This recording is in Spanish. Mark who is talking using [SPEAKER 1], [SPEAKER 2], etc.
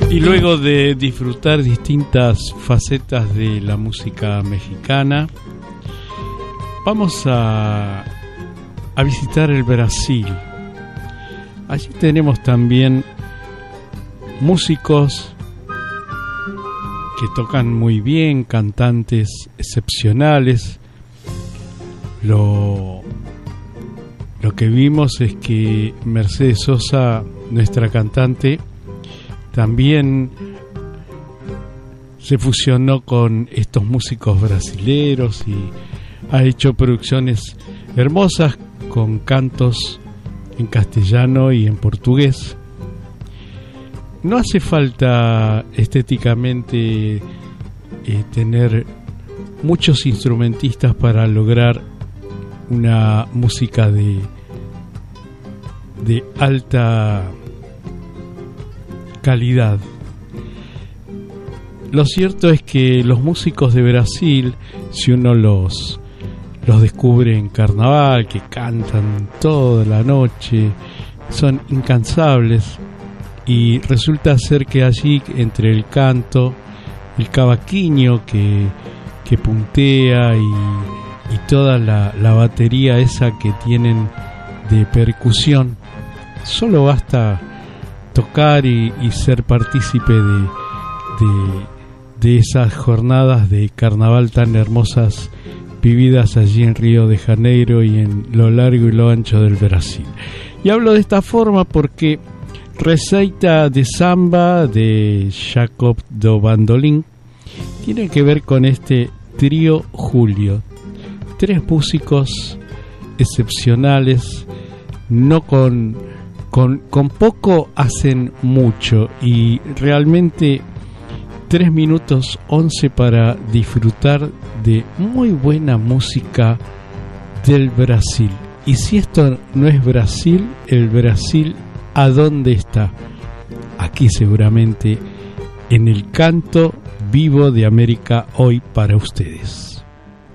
[SPEAKER 1] Y luego de disfrutar distintas facetas de la música mexicana, vamos a visitar el Brasil. Allí tenemos también músicos que tocan muy bien, cantantes excepcionales. Lo que vimos es que Mercedes Sosa, nuestra cantante, también se fusionó con estos músicos brasileros y ha hecho producciones hermosas con cantos en castellano y en portugués. No hace falta estéticamente tener muchos instrumentistas para lograr una música de alta calidad. Lo cierto es que los músicos de Brasil, si uno los descubre en carnaval, que cantan toda la noche, son incansables, y resulta ser que allí, entre el canto, el cavaquinho que puntea y toda la batería esa que tienen de percusión, solo basta tocar y ser partícipe de esas jornadas de carnaval tan hermosas vividas allí en Río de Janeiro y en lo largo y lo ancho del Brasil. Y hablo de esta forma porque Receita de Samba de Jacob do Bandolim tiene que ver con este trío Julio. 3 músicos excepcionales, no con poco hacen mucho, y realmente 3 minutos 11 para disfrutar de muy buena música del Brasil. Y si esto no es Brasil, el Brasil, ¿a dónde está? Aquí seguramente, en el canto vivo de América, hoy para ustedes.